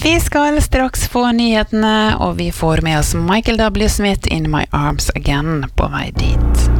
Vi skal straks få nyhetene, og vi får med oss Michael W. Smith, In My Arms Again, på vei dit.